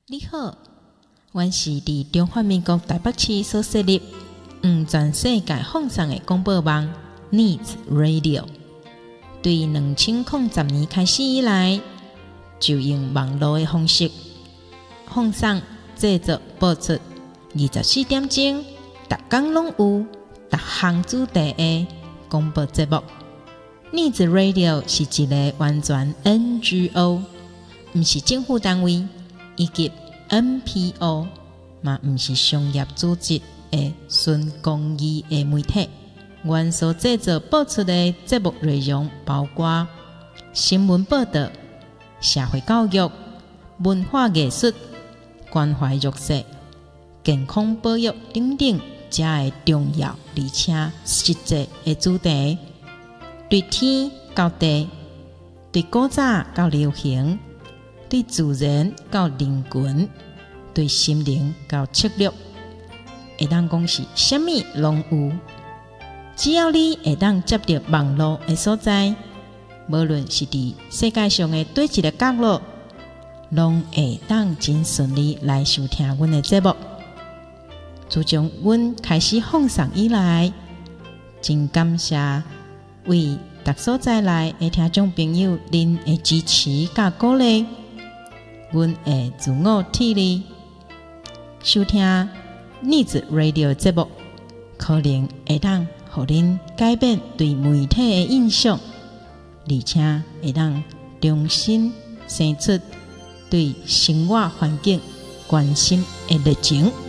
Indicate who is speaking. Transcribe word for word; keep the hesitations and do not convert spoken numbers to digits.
Speaker 1: 你好，阮是伫中华民国台北市所设立，向全世界放送的广播网 Needs Radio。对两千零十年开始以来，就用网络的方式放送、制作、播出二十四点钟，逐天拢有逐项主题的广播节目。Needs Radio 是一个完全 N G O， 不是政府单位。以及 N P O 嘛，毋是商业组织的纯公益的媒体。阮所制作播出的节目内容包括新闻报道、社会教育、文化艺术、关怀弱势、健康保育等等这的重要而且实际的主题，对天到地，对古早到流行，对自然到人群，对心灵到策略，会当讲是什么拢有。只要你会当接到网络的所在，无论是伫世界上的对一个角落，拢会当真顺利来收听阮的节目。自从阮开始放送以来，真感谢为各所在内的听众朋友恁的支持甲鼓励。阮会自我砥砺，收听 Needs Radio 节目，可能会当互恁改变对媒体的印象，而且会当重新生出对生活环境关心的热情。